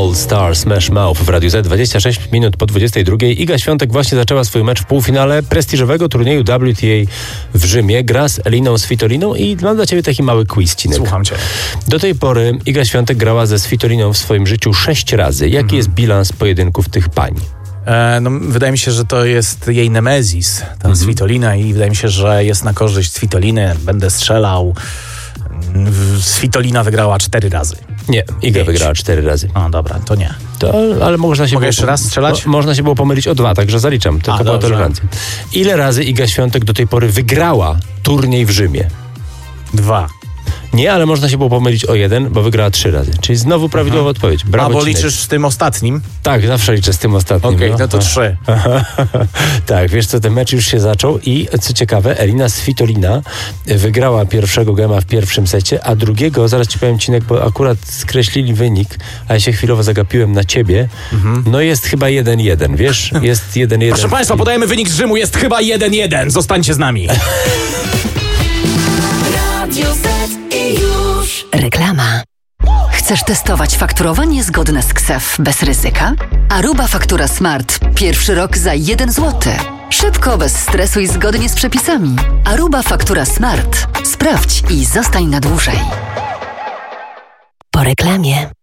All Star Smash Mouth w Radiu Z. 26 minut po 22. Iga Świątek właśnie zaczęła swój mecz w półfinale prestiżowego turnieju WTA w Rzymie. Gra z Eliną Svitoliną i mam dla ciebie taki mały quiz, Cinek. Słucham cię. Do tej pory Iga Świątek grała ze Svitoliną w swoim życiu 6 razy. Jaki jest bilans pojedynków tych pań? Wydaje mi się, że to jest jej nemezis, ta Svitolina, i wydaje mi się, że jest na korzyść Svitoliny. Będę strzelał. Svitolina wygrała 4 razy. Nie, Iga wygrała 4 razy. O, dobra, to nie. Ale można się Mogę jeszcze raz strzelać? Można się było pomylić o 2, także zaliczam. Tylko była tolerancja. Ile razy Iga Świątek do tej pory wygrała turniej w Rzymie? 2. Nie, ale można się było pomylić o 1, bo wygrała 3 razy. Czyli znowu prawidłowa odpowiedź. Brawo, bo Cinek. liczysz z tym ostatnim? Tak, zawsze liczę z tym ostatnim. Okej, no to 3. Tak, wiesz co, ten mecz już się zaczął i co ciekawe, Elina Svitolina wygrała pierwszego gema w pierwszym secie, a drugiego, zaraz ci powiem, Cinek, bo akurat skreślili wynik, a ja się chwilowo zagapiłem na ciebie. No jest chyba 1-1, wiesz? Jest 1-1. Proszę Państwa, podajemy wynik z Rzymu, jest chyba 1-1. Zostańcie z nami. Reklama. Chcesz testować fakturowanie zgodne z KSEF bez ryzyka? Aruba Faktura Smart. Pierwszy rok za 1 zł. Szybko, bez stresu i zgodnie z przepisami. Aruba Faktura Smart. Sprawdź i zostań na dłużej. Po reklamie.